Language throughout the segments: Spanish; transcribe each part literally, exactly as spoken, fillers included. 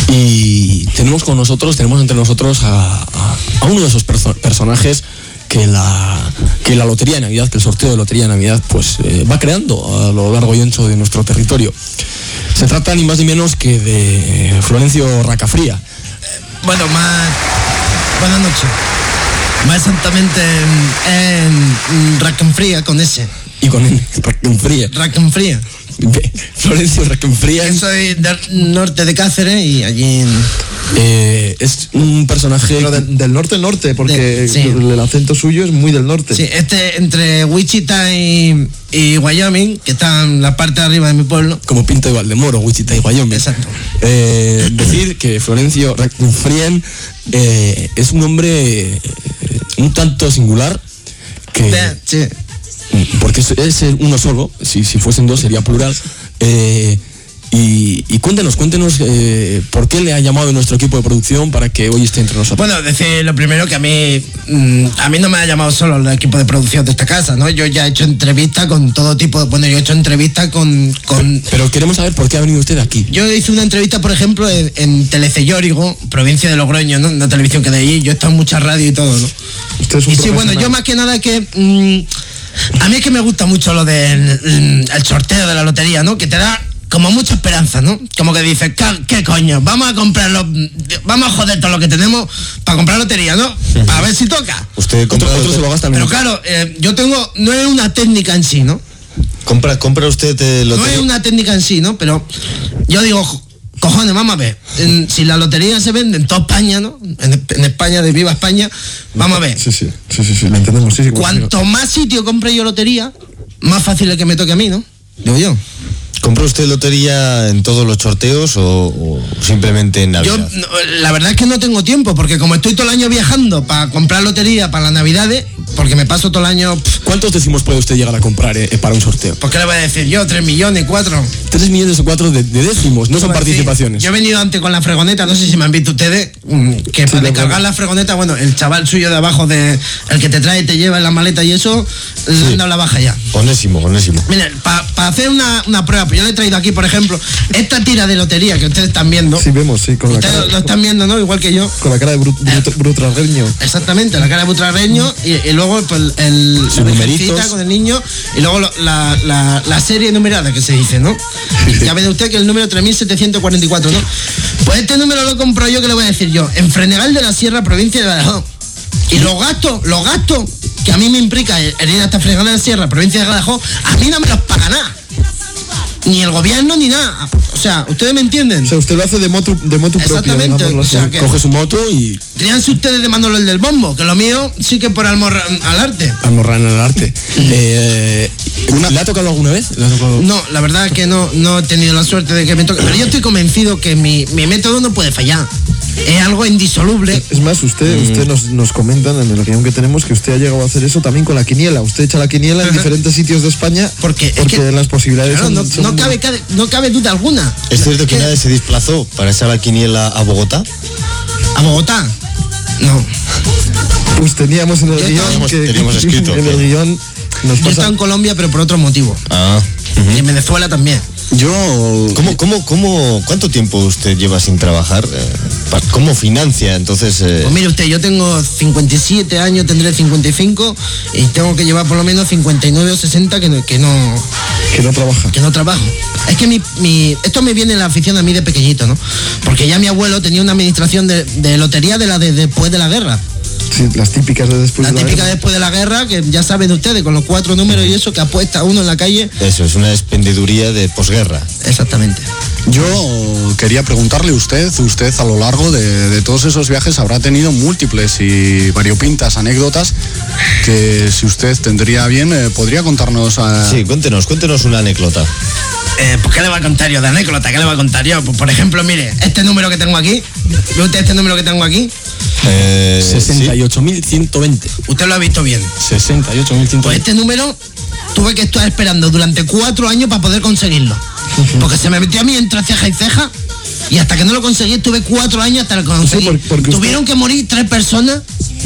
Y tenemos con nosotros, tenemos entre nosotros a, a, a uno de esos perso- personajes que la, que la Lotería de Navidad, que el sorteo de Lotería de Navidad, pues eh, va creando a lo largo y ancho de nuestro territorio. Se trata ni más ni menos que de Florencio Racafría. Eh, bueno, más... Buenas noches. Más exactamente en, en Racafría con ese. Y con el Racafría. Racafría. Florencio Racafría. Yo soy del norte de Cáceres y allí... Eh, es un personaje... Pero de, del norte norte, porque de, sí. el acento suyo es muy del norte. Sí, este entre Wichita y, y Wyoming, que está en la parte de arriba de mi pueblo. Como Pinto y Valdemoro, Wichita y Wyoming. Exacto. Eh, decir que Florencio Racafría eh, es un hombre eh, un tanto singular que... De, sí. Porque es, es uno solo, si, si fuesen dos sería plural. Eh, y, y cuéntenos, cuéntenos eh, por qué le ha llamado nuestro equipo de producción para que hoy esté entre nosotros. Bueno, decir lo primero que a mí mmm, a mí no me ha llamado solo el equipo de producción de esta casa, ¿no? Yo ya he hecho entrevistas con todo tipo de... Bueno, yo he hecho entrevistas con, con... Pero queremos saber por qué ha venido usted aquí. Yo hice una entrevista, por ejemplo, en, en Telecellórigo, provincia de Logroño, ¿no? Una televisión que de ahí, yo he estado en mucha radio y todo, ¿no? Usted es un y sí, bueno, yo más que nada que... Mmm, a mí es que me gusta mucho lo del el sorteo de la lotería, ¿no? Que te da como mucha esperanza, ¿no? Como que dices, ¿qué, qué coño? Vamos a comprarlo, vamos a joder todo lo que tenemos para comprar lotería, ¿no? Para ver si toca. Usted compra Otro, otro se lo gasta Pero claro, eh, yo tengo, no es una técnica en sí, ¿no? compra compra usted eh, lotería. No es una técnica en sí, ¿no? Pero yo digo, cojones, vamos a ver, en, si la lotería se vende en toda España, ¿no? En, en España, de viva España, vamos a ver. Sí, sí, sí, sí, sí, lo entendemos. Sí, sí, Cuanto más sitio compre yo lotería, más fácil es que me toque a mí, ¿no? Digo yo. ¿Compra usted lotería en todos los sorteos o, o simplemente en Navidad? Yo, no, la verdad es que no tengo tiempo, porque como estoy todo el año viajando para comprar lotería para las Navidades, porque me paso todo el año... Pff, ¿Cuántos décimos puede usted llegar a comprar eh, para un sorteo? ¿por qué le voy a decir yo? ¿Tres millones? ¿Cuatro? Tres millones o cuatro de, de décimos, no son Sí, participaciones. yo he venido antes con la fregoneta, no sé si me han visto ustedes, que para descargar la fregoneta, bueno, el chaval suyo de abajo, de el que te trae, te lleva en la maleta y eso, le han dado la baja ya. Onésimo, onésimo. Miren, para pa hacer una, una prueba, pues yo le he traído aquí, por ejemplo, esta tira de lotería que ustedes están viendo. Sí, vemos, sí, con la Ustedes cara. lo están viendo, ¿no? Igual que yo. Con la cara de brut, brut, brutrarreño. Exactamente, la cara de butrarreño y, y luego pues, el, Sus la numeritos. virgencita con el niño y luego lo- la, la, la serie numerada que se dice, ¿no? Ya ve usted que el número tres mil setecientos cuarenta y cuatro, ¿no? Pues este número lo compro yo, que le voy a decir yo, en Frenegal de la Sierra, provincia de Badajoz. Y los gastos, los gastos que a mí me implica el el ir hasta Frenegal de la Sierra, provincia de Badajoz, a mí no me los paga nada. Ni el gobierno ni nada. O sea, ¿ustedes me entienden? O sea, usted lo hace de moto, de moto propia, Exactamente, digámoslo o sea, así. que- Coge su moto y Tríanse ustedes de Manolo el del bombo, que lo mío sí que por almorra al arte. almorran el arte. Eh, una- ¿Le ha tocado alguna vez? ¿Le ha tocado? No, la verdad es que no, no he tenido la suerte de que me toque. Pero yo estoy convencido que mi, mi método no puede fallar. Es algo indisoluble. Es más, usted, usted nos, nos comentan en el guión que tenemos que usted ha llegado a hacer eso también con la quiniela. Usted echa la quiniela en Ajá. diferentes sitios de España Porque, es porque que, las posibilidades claro, son, no, son no muy- cabe, cabe- no cabe duda alguna. ¿Es cierto que ¿Qué? nadie se desplazó para echar la quiniela a Bogotá? ¿A Bogotá? No. Pues teníamos en el Yo guión teníamos- que, teníamos escrito en el que- guión nos Yo he pasa. estado en Colombia, pero por otro motivo. Ah. Y en Venezuela también. Yo... ¿Cómo, cómo, cómo, ¿Cuánto tiempo usted lleva sin trabajar? Eh, pa- ¿Cómo financia entonces? eh, Pues mire usted, yo tengo cincuenta y siete años, tendré cincuenta y cinco y tengo que llevar por lo menos cincuenta y nueve o sesenta que no, que no, Que no trabaja. que no trabajo. Es que mi, mi, esto me viene en la afición a mí de pequeñito, ¿no? Porque ya mi abuelo tenía una administración de, de lotería de la de después de la guerra. Sí, las típicas de después La de la típica guerra. después de la guerra, que ya saben ustedes, con los cuatro números y eso, que apuesta uno en la calle. Eso, es una expendiduría de posguerra. Exactamente. Yo quería preguntarle a usted, usted a lo largo de, de todos esos viajes habrá tenido múltiples y variopintas anécdotas que si usted tendría bien, eh, podría contarnos a... Sí, cuéntenos, cuéntenos una anécdota. Eh, pues, ¿qué le voy a contar yo de anécdota? ¿Qué le voy a contar yo? Pues, por ejemplo, mire, este número que tengo aquí, ¿ve usted este número que tengo aquí? Eh, sesenta y sí. ocho mil ciento veinte. Usted lo ha visto bien. sesenta y ocho mil ciento Pues veinte. este número tuve que estar esperando durante cuatro años para poder conseguirlo. Porque se me metió a mí entre ceja y ceja y hasta que no lo conseguí estuve cuatro años hasta que lo conseguí. por- porque usted- Tuvieron que morir tres personas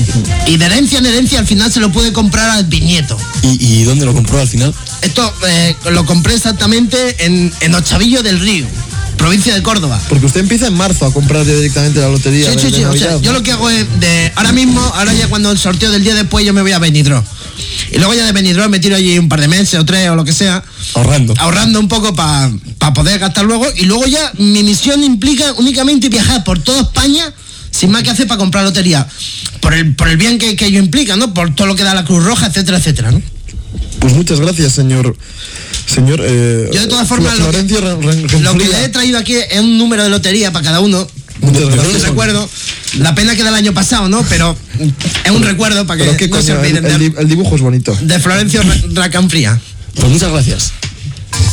y de herencia en herencia al final se lo pude comprar al bisnieto. ¿Y, ¿Y dónde lo compró al final? Esto eh, lo compré exactamente en, en Ochavillo del Río, provincia de Córdoba. Porque usted empieza en marzo a comprar ya directamente la lotería. Sí, de, sí, de sí, o sea, Navidad, yo ¿no? lo que hago es de ahora mismo, ahora ya cuando el sorteo del día después yo me voy a Benidorm. Y luego ya de Benidorm me tiro allí un par de meses o tres o lo que sea, Ahorrando. ahorrando un poco para pa poder gastar luego. Y luego ya mi misión implica únicamente viajar por toda España sin más que hacer para comprar lotería. Por el, por el bien que, que ello implica, ¿no? Por todo lo que da la Cruz Roja, etcétera, etcétera, ¿no? Pues muchas gracias, señor. Señor. Eh, Yo de todas formas lo que, Florencio Ren- Ren- lo que Renfría. le he traído aquí es un número de lotería para cada uno. Muchas Es gracias. un recuerdo. La pena que del año pasado, ¿no? Pero es un recuerdo para Pero que qué no se coño, el, olviden el de, di- el dibujo es bonito. de Florencio Ra- Racanfría. Pues muchas gracias.